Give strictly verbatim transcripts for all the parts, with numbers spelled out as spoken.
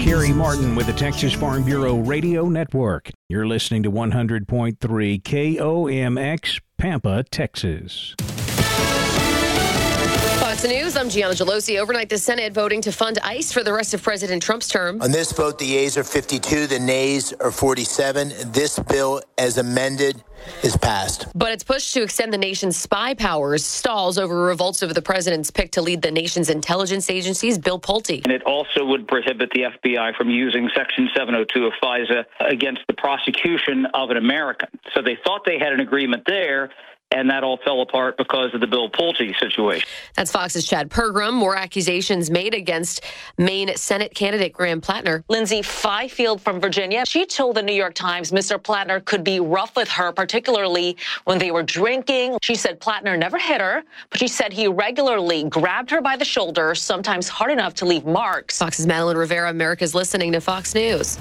Kerry Martin with the Texas Farm Bureau Radio Network. You're listening to one hundred point three K O M X, Pampa, Texas. Fox News, I'm Gianna Gelosi. Overnight, the Senate voting to fund ICE for the rest of President Trump's term. On this vote, the yeas are fifty-two, the nays are forty-seven. This bill, as amended, is passed. But it's pushed to extend the nation's spy powers, stalls over revolts over the president's pick to lead the nation's intelligence agencies. Bill Pulte. And it also would prohibit the F B I from using Section seven oh two of FISA against the prosecution of an American. So they thought they had an agreement there, and that all fell apart because of the Bill Pulte situation. That's Fox's Chad Pergram. More accusations made against Maine Senate candidate Graham Plattner. Lindsay Fifield from Virginia. She told the New York Times Mister Plattner could be rough with her, particularly when they were drinking. She said Plattner never hit her, but she said he regularly grabbed her by the shoulder, sometimes hard enough to leave marks. Fox's Madeline Rivera. America's listening to Fox News.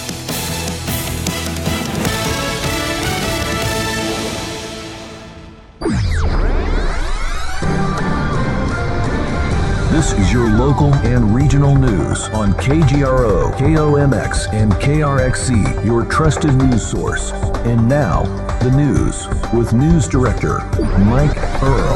This is your local and regional news on K G R O, K O M X, and K R X C, your trusted news source. And now, the news with News Director Mike Earl.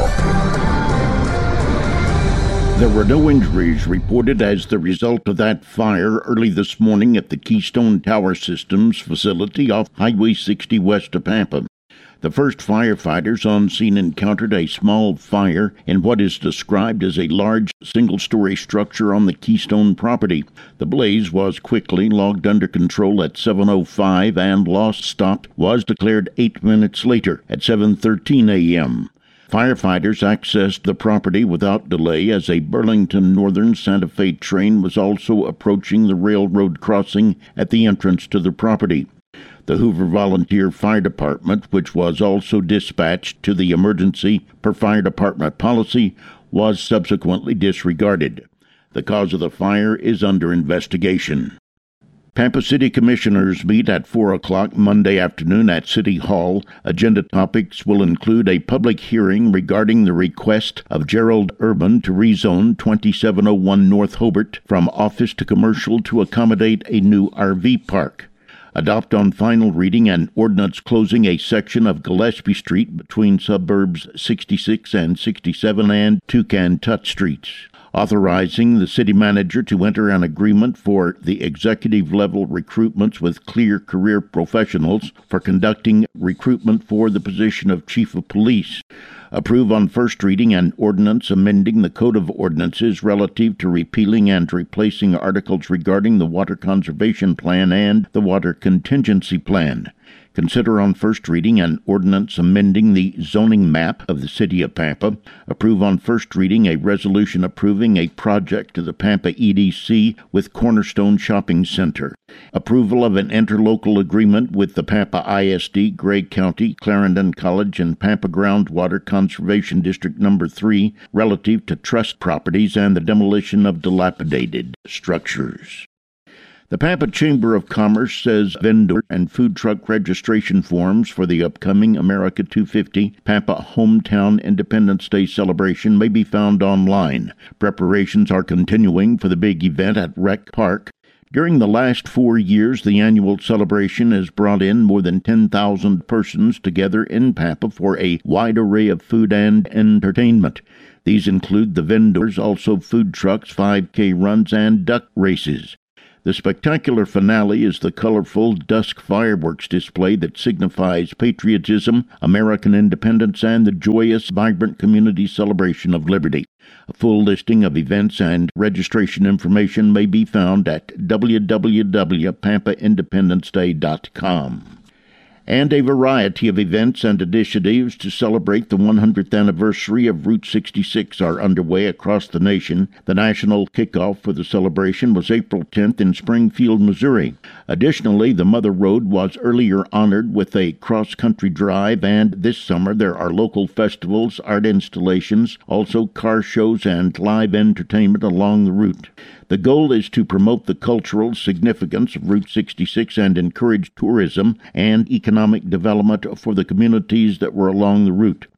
There were no injuries reported as the result of that fire early this morning at the Keystone Tower Systems facility off Highway sixty west of Pampa. The first firefighters on scene encountered a small fire in what is described as a large single-story structure on the Keystone property. The blaze was quickly logged under control at seven oh five, and loss stop was declared eight minutes later at seven thirteen a.m. Firefighters accessed the property without delay as a Burlington Northern Santa Fe train was also approaching the railroad crossing at the entrance to the property. The Hoover Volunteer Fire Department, which was also dispatched to the emergency per fire department policy, was subsequently disregarded. The cause of the fire is under investigation. Pampa City Commissioners meet at four o'clock Monday afternoon at City Hall. Agenda topics will include a public hearing regarding the request of Gerald Urban to rezone twenty-seven oh one North Hobart from office to commercial to accommodate a new R V park. Adopt on final reading an ordinance closing a section of Gillespie Street between suburbs sixty-six and sixty-seven and Toucan-Tut Streets. Authorizing the city manager to enter an agreement for the executive-level recruitments with Clear Career Professionals for conducting recruitment for the position of Chief of Police. Approve on first reading an ordinance amending the Code of Ordinances relative to repealing and replacing articles regarding the Water Conservation Plan and the Water Contingency Plan. Consider on first reading an ordinance amending the zoning map of the City of Pampa. Approve on first reading a resolution approving a project to the Pampa E D C with Cornerstone Shopping Center. Approval of an interlocal agreement with the Pampa I S D, Gray County, Clarendon College, and Pampa Groundwater Conservation District Number three relative to trust properties and the demolition of dilapidated structures. The Pampa Chamber of Commerce says vendor and food truck registration forms for the upcoming America two fifty Pampa Hometown Independence Day celebration may be found online. Preparations are continuing for the big event at Rec Park. During the last four years, the annual celebration has brought in more than ten thousand persons together in Pampa for a wide array of food and entertainment. These include the vendors, also food trucks, five K runs, and duck races. The spectacular finale is the colorful dusk fireworks display that signifies patriotism, American independence, and the joyous, vibrant community celebration of liberty. A full listing of events and registration information may be found at w w w dot pampa independence day dot com. And a variety of events and initiatives to celebrate the one hundredth anniversary of Route sixty-six are underway across the nation. The national kickoff for the celebration was April tenth in Springfield, Missouri. Additionally, the Mother Road was earlier honored with a cross-country drive, and this summer there are local festivals, art installations, also car shows and live entertainment along the route. The goal is to promote the cultural significance of Route sixty-six and encourage tourism and economic development for the communities that were along the route.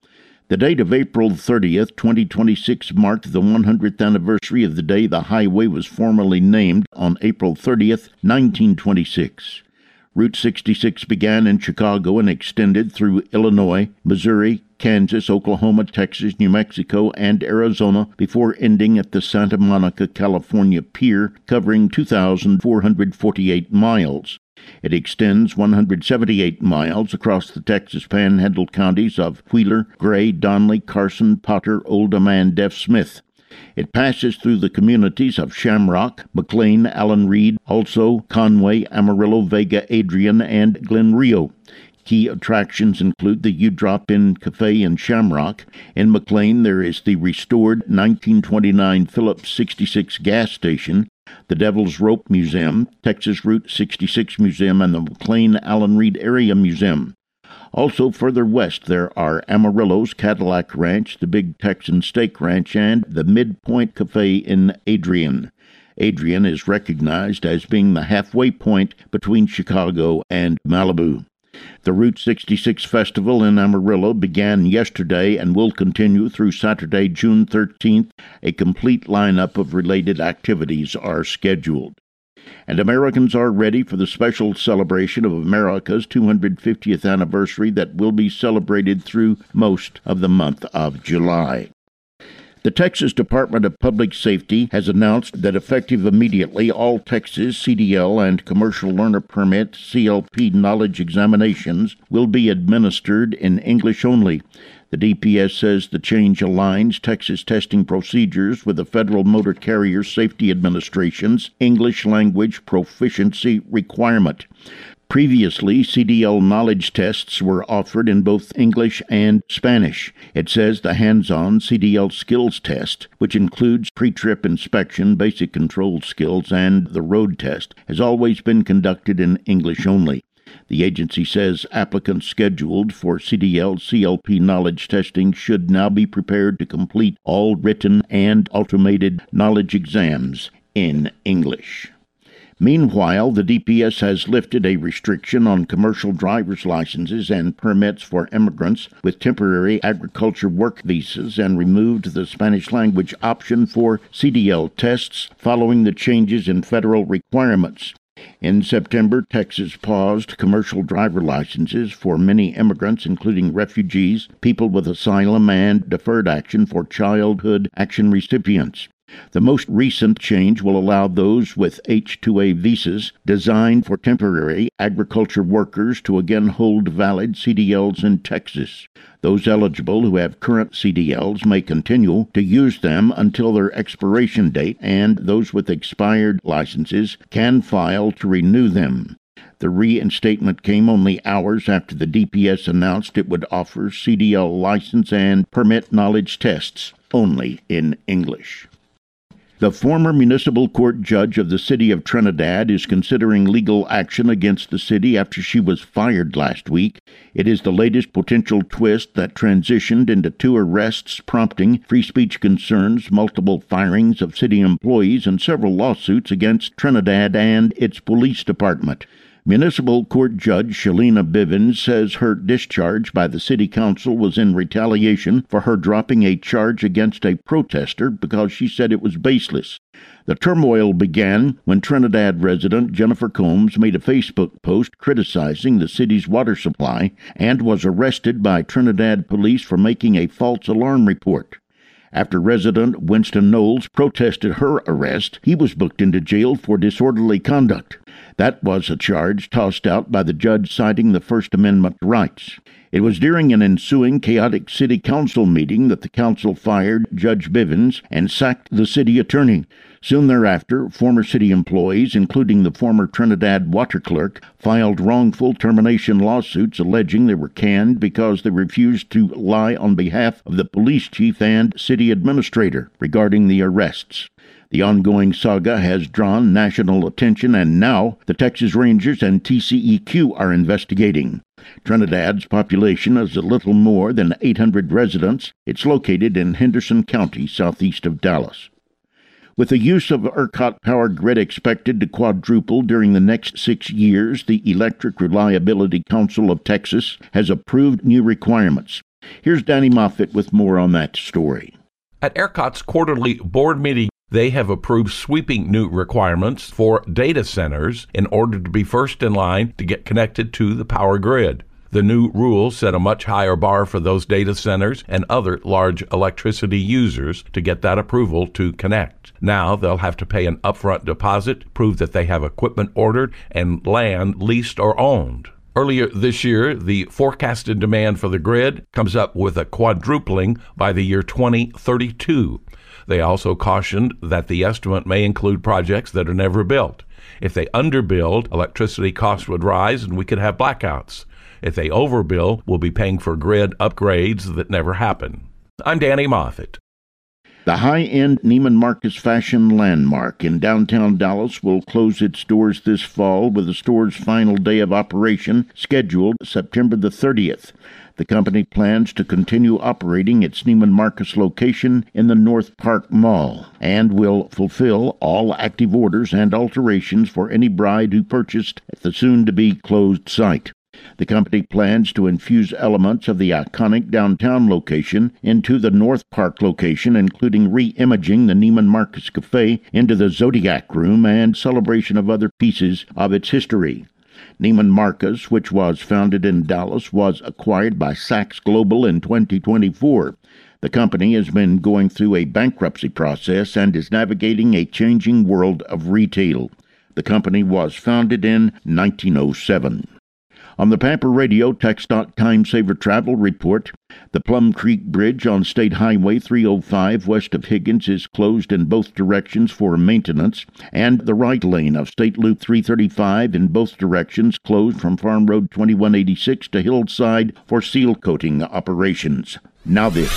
The date of April thirtieth, twenty twenty-six marked the one hundredth anniversary of the day the highway was formally named on April thirtieth, nineteen twenty-six. Route sixty-six began in Chicago and extended through Illinois, Missouri, Kansas, Oklahoma, Texas, New Mexico, and Arizona before ending at the Santa Monica, California pier, covering two thousand four hundred forty-eight miles. It extends one hundred seventy-eight miles across the Texas Panhandle counties of Wheeler, Gray, Donley, Carson, Potter, Oldham, and Deaf Smith. It passes through the communities of Shamrock, McLean, Allen Reed, also Conway, Amarillo, Vega, Adrian, and Glen Rio. Key attractions include the U Drop In Cafe in Shamrock. In McLean, there is the restored nineteen twenty-nine Phillips sixty-six gas station, the Devil's Rope Museum, Texas Route sixty-six Museum, and the McLean Allen Reed Area Museum. Also further west there are Amarillo's Cadillac Ranch, the Big Texan Steak Ranch, and the Midpoint Cafe in Adrian. Adrian is recognized as being the halfway point between Chicago and Malibu. The Route sixty-six Festival in Amarillo began yesterday and will continue through Saturday, June thirteenth. A complete lineup of related activities are scheduled. And Americans are ready for the special celebration of America's two hundred fiftieth anniversary that will be celebrated through most of the month of July. The Texas Department of Public Safety has announced that effective immediately, all Texas C D L and Commercial Learner Permit C L P knowledge examinations will be administered in English only. The D P S says the change aligns Texas testing procedures with the Federal Motor Carrier Safety Administration's English language proficiency requirement. Previously, C D L knowledge tests were offered in both English and Spanish. It says the hands-on C D L skills test, which includes pre-trip inspection, basic control skills, and the road test, has always been conducted in English only. The agency says applicants scheduled for C D L C L P knowledge testing should now be prepared to complete all written and automated knowledge exams in English. Meanwhile, the D P S has lifted a restriction on commercial driver's licenses and permits for immigrants with temporary agriculture work visas and removed the Spanish language option for C D L tests following the changes in federal requirements. In September, Texas paused commercial driver licenses for many immigrants, including refugees, people with asylum, and deferred action for childhood action recipients. The most recent change will allow those with H two A visas designed for temporary agriculture workers to again hold valid C D Ls in Texas. Those eligible who have current C D Ls may continue to use them until their expiration date, and those with expired licenses can file to renew them. The reinstatement came only hours after the D P S announced it would offer C D L license and permit knowledge tests only in English. The former municipal court judge of the city of Trinidad is considering legal action against the city after she was fired last week. It is the latest potential twist that transitioned into two arrests prompting free speech concerns, multiple firings of city employees, and several lawsuits against Trinidad and its police department. Municipal Court Judge Shalina Bivens says her discharge by the City Council was in retaliation for her dropping a charge against a protester because she said it was baseless. The turmoil began when Trinidad resident Jennifer Combs made a Facebook post criticizing the city's water supply and was arrested by Trinidad police for making a false alarm report. After resident Winston Knowles protested her arrest, he was booked into jail for disorderly conduct. That was a charge tossed out by the judge citing the First Amendment rights. It was during an ensuing chaotic city council meeting that the council fired Judge Bivens and sacked the city attorney. Soon thereafter, former city employees, including the former Trinidad water clerk, filed wrongful termination lawsuits alleging they were canned because they refused to lie on behalf of the police chief and city administrator regarding the arrests. The ongoing saga has drawn national attention, and now the Texas Rangers and T C E Q are investigating. Trinidad's population is a little more than eight hundred residents. It's located in Henderson County, southeast of Dallas. With the use of ERCOT power grid expected to quadruple during the next six years, the Electric Reliability Council of Texas has approved new requirements. Here's Danny Moffett with more on that story. At ERCOT's quarterly board meeting, they have approved sweeping new requirements for data centers in order to be first in line to get connected to the power grid. The new rules set a much higher bar for those data centers and other large electricity users to get that approval to connect. Now they'll have to pay an upfront deposit, prove that they have equipment ordered and land leased or owned. Earlier this year, the forecasted demand for the grid comes up with a quadrupling by the year twenty thirty-two. They also cautioned that the estimate may include projects that are never built. If they underbuild, electricity costs would rise and we could have blackouts. If they overbill, we'll be paying for grid upgrades that never happen. I'm Danny Moffett. The high-end Neiman Marcus fashion landmark in downtown Dallas will close its doors this fall with the store's final day of operation scheduled September the thirtieth. The company plans to continue operating its Neiman Marcus location in the North Park Mall and will fulfill all active orders and alterations for any bride who purchased at the soon-to-be closed site. The company plans to infuse elements of the iconic downtown location into the North Park location, including re-imaging the Neiman Marcus Cafe into the Zodiac Room and celebration of other pieces of its history. Neiman Marcus, which was founded in Dallas, was acquired by Saks Global in twenty twenty-four. The company has been going through a bankruptcy process and is navigating a changing world of retail. The company was founded in nineteen oh seven. On the Pampa Radio TxDOT Time Saver Travel Report, the Plum Creek Bridge on State Highway three oh five west of Higgins is closed in both directions for maintenance, and the right lane of State Loop three thirty-five in both directions closed from Farm Road twenty-one eighty-six to Hillside for seal coating operations. Now this.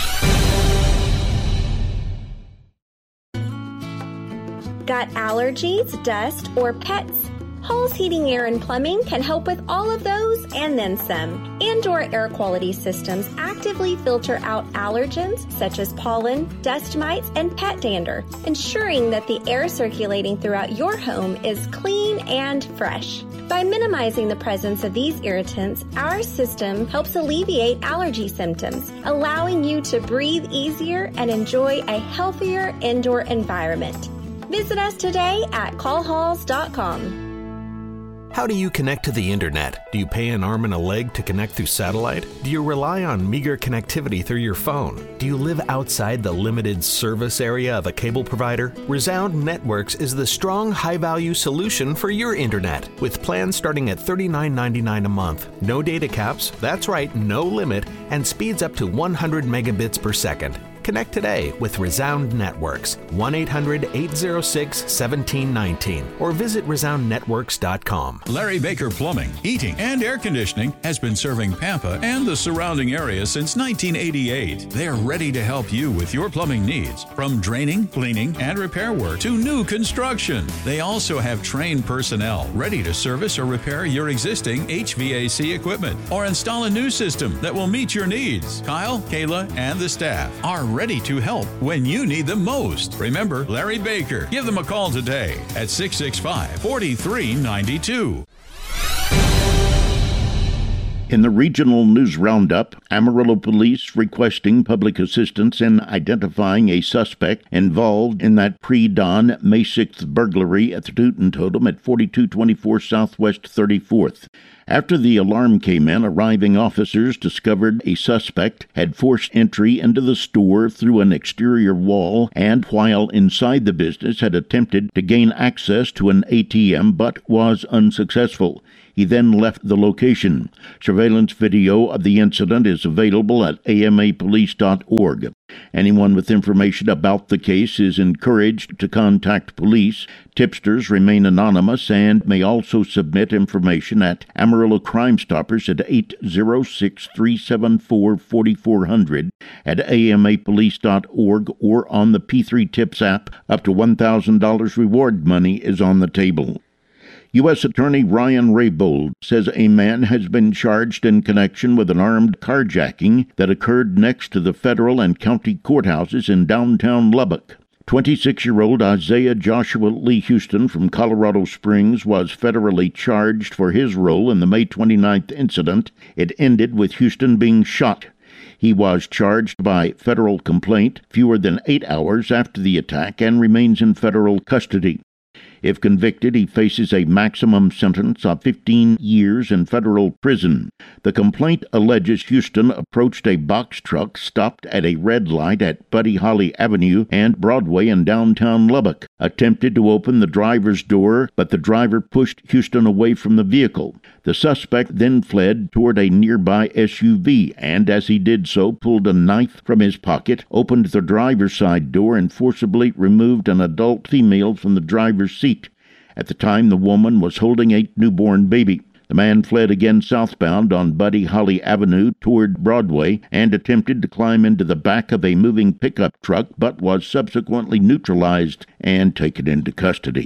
Got allergies, dust, or pets? Hall's Heating, Air, and Plumbing can help with all of those and then some. Indoor air quality systems actively filter out allergens such as pollen, dust mites, and pet dander, ensuring that the air circulating throughout your home is clean and fresh. By minimizing the presence of these irritants, our system helps alleviate allergy symptoms, allowing you to breathe easier and enjoy a healthier indoor environment. Visit us today at call halls dot com. How do you connect to the internet? Do you pay an arm and a leg to connect through satellite? Do you rely on meager connectivity through your phone? Do you live outside the limited service area of a cable provider? Resound Networks is the strong, high-value solution for your internet, with plans starting at thirty-nine ninety-nine a month. No data caps, that's right, no limit, and speeds up to one hundred megabits per second. Connect today with Resound Networks, one eight hundred eight oh six one seven one nine, or visit resound networks dot com. Larry Baker Plumbing, Heating, and Air Conditioning has been serving Pampa and the surrounding area since nineteen eighty-eight. They're ready to help you with your plumbing needs, from draining, cleaning, and repair work to new construction. They also have trained personnel ready to service or repair your existing H V A C equipment or install a new system that will meet your needs. Kyle, Kayla, and the staff are ready to help when you need them most. Remember Larry Baker. Give them a call today at six six five, four three nine two. In the regional news roundup, Amarillo police requesting public assistance in identifying a suspect involved in that pre-dawn May sixth burglary at the Tootin' Totem at forty-two twenty-four Southwest thirty-fourth. After the alarm came in, arriving officers discovered a suspect had forced entry into the store through an exterior wall and, while inside the business, had attempted to gain access to an A T M but was unsuccessful. He then left the location. Surveillance video of the incident is available at A M A police dot org. Anyone with information about the case is encouraged to contact police. Tipsters remain anonymous and may also submit information at Amarillo Crime Stoppers at eight oh six, three seven four, four four zero zero, at A M A police dot org, or on the P three Tips app. Up to one thousand dollars reward money is on the table. U S Attorney Ryan Raybould says a man has been charged in connection with an armed carjacking that occurred next to the federal and county courthouses in downtown Lubbock. twenty-six-year-old Isaiah Joshua Lee Houston from Colorado Springs was federally charged for his role in the May twenty-ninth incident. It ended with Houston being shot. He was charged by federal complaint fewer than eight hours after the attack and remains in federal custody. If convicted, he faces a maximum sentence of fifteen years in federal prison. The complaint alleges Houston approached a box truck stopped at a red light at Buddy Holly Avenue and Broadway in downtown Lubbock, attempted to open the driver's door, but the driver pushed Houston away from the vehicle. The suspect then fled toward a nearby S U V and, as he did so, pulled a knife from his pocket, opened the driver's side door, and forcibly removed an adult female from the driver's seat. At the time, the woman was holding a newborn baby. The man fled again southbound on Buddy Holly Avenue toward Broadway and attempted to climb into the back of a moving pickup truck, but was subsequently neutralized and taken into custody.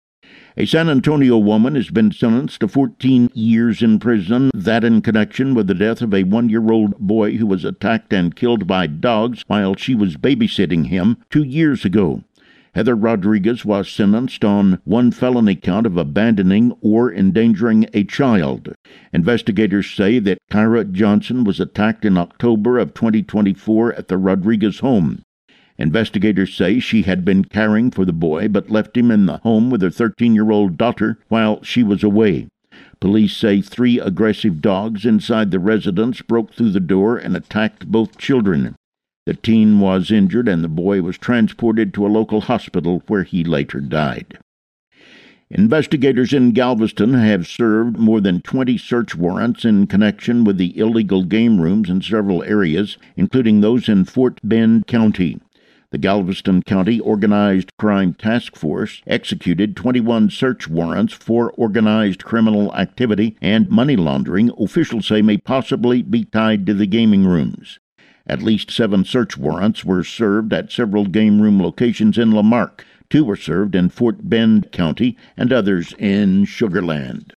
A San Antonio woman has been sentenced to fourteen years in prison, that in connection with the death of a one-year-old boy who was attacked and killed by dogs while she was babysitting him two years ago. Heather Rodriguez was sentenced on one felony count of abandoning or endangering a child. Investigators say that Kyra Johnson was attacked in October of twenty twenty-four at the Rodriguez home. Investigators say she had been caring for the boy but left him in the home with her thirteen-year-old daughter while she was away. Police say three aggressive dogs inside the residence broke through the door and attacked both children. The teen was injured and the boy was transported to a local hospital where he later died. Investigators in Galveston have served more than twenty search warrants in connection with the illegal game rooms in several areas, including those in Fort Bend County. The Galveston County Organized Crime Task Force executed twenty-one search warrants for organized criminal activity and money laundering officials say may possibly be tied to the gaming rooms. At least seven search warrants were served at several game room locations in Lamarck. Two were served in Fort Bend County and others in Sugar Land.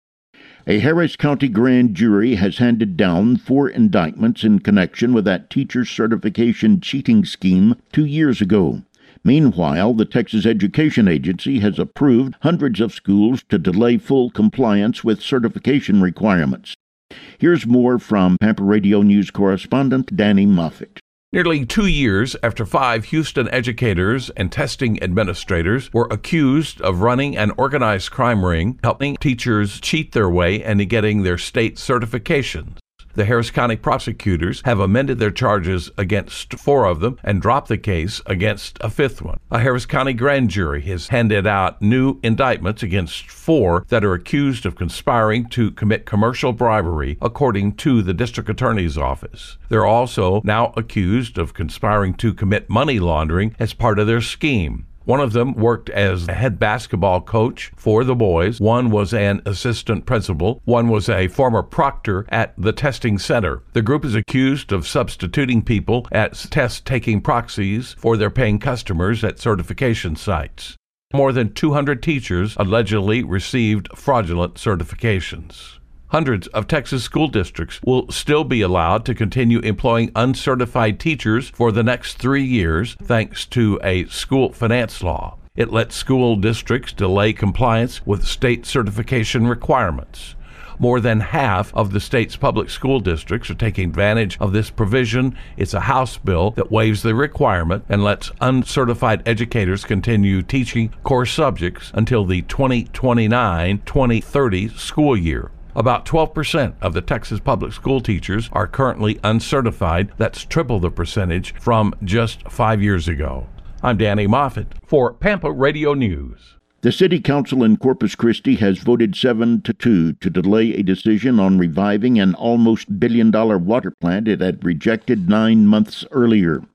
A Harris County grand jury has handed down four indictments in connection with that teacher certification cheating scheme two years ago. Meanwhile, the Texas Education Agency has approved hundreds of schools to delay full compliance with certification requirements. Here's more from Pampa Radio News correspondent Danny Moffett. Nearly two years after five Houston educators and testing administrators were accused of running an organized crime ring, helping teachers cheat their way into getting their state certifications. The Harris County prosecutors have amended their charges against four of them and dropped the case against a fifth one. A Harris County grand jury has handed out new indictments against four that are accused of conspiring to commit commercial bribery, according to the district attorney's office. They're also now accused of conspiring to commit money laundering as part of their scheme. One of them worked as a head basketball coach for the boys. One was an assistant principal. One was a former proctor at the testing center. The group is accused of substituting people as test-taking proxies for their paying customers at certification sites. More than two hundred teachers allegedly received fraudulent certifications. Hundreds of Texas school districts will still be allowed to continue employing uncertified teachers for the next three years thanks to a school finance law. It lets school districts delay compliance with state certification requirements. More than half of the state's public school districts are taking advantage of this provision. It's a House bill that waives the requirement and lets uncertified educators continue teaching core subjects until the twenty twenty-nine twenty thirty school year. About twelve percent of the Texas public school teachers are currently uncertified. That's triple the percentage from just five years ago. I'm Danny Moffett for Pampa Radio News. The City Council in Corpus Christi has voted seven to two to delay a decision on reviving an almost billion-dollar water plant it had rejected nine months earlier.